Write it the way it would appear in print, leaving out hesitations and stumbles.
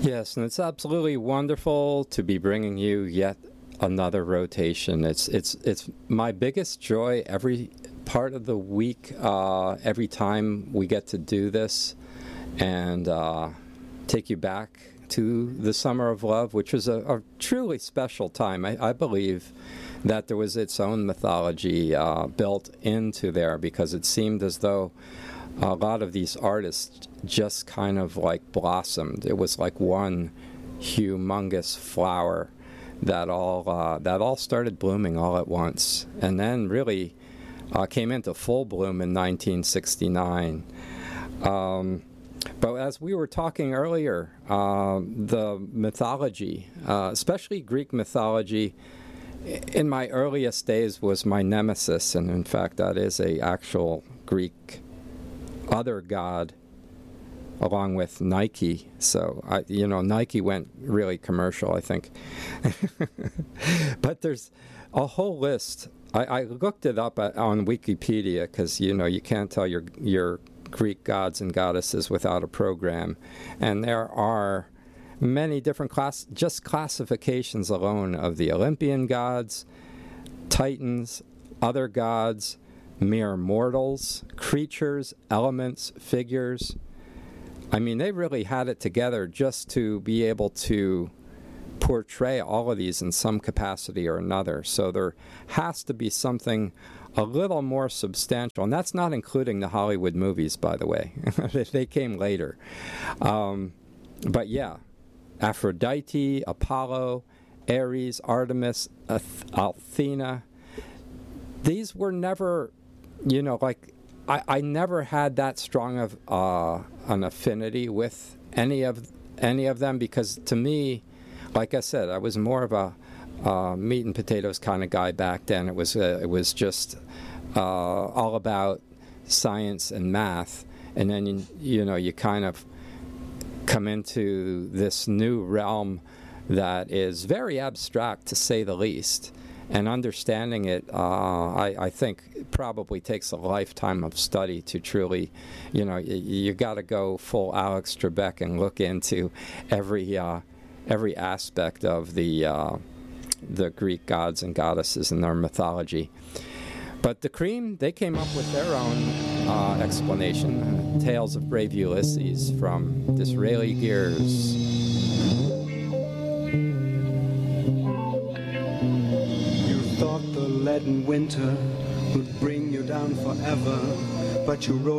Yes, and it's absolutely wonderful to be bringing you yet another rotation. It's my biggest joy every part of the week, every time we get to do this and take you back to the Summer of Love, which was a truly special time. I believe that there was its own mythology built into there, because it seemed as though a lot of these artists just kind of like blossomed. It was like one humongous flower that all started blooming all at once, and then really came into full bloom in 1969. But as we were talking earlier, the mythology, especially Greek mythology, in my earliest days was my nemesis, and in fact that is a actual Greek other god, along with Nike. So Nike went really commercial, I think. But there's a whole list. I looked it up on Wikipedia, because you can't tell your Greek gods and goddesses without a program, and there are many different classifications alone of the Olympian gods, Titans, other gods, mere mortals, creatures, elements, figures. I mean, they really had it together just to be able to portray all of these in some capacity or another. So there has to be something a little more substantial, and that's not including the Hollywood movies, by the way. They came later. But yeah, Aphrodite, Apollo, Ares, Artemis, Athena. These were never, I never had that strong of an affinity with any of them, because to me, like I said, I was more of a meat and potatoes kind of guy back then. It was just all about science and math, and then you kind of come into this new realm that is very abstract, to say the least. And understanding it, I think, probably takes a lifetime of study to truly, you got to go full Alex Trebek and look into every aspect of the Greek gods and goddesses and their mythology. But the Cream, they came up with their own explanation. Tales of Brave Ulysses from Disraeli Gears. Thought the leaden winter would bring you down forever, but you rode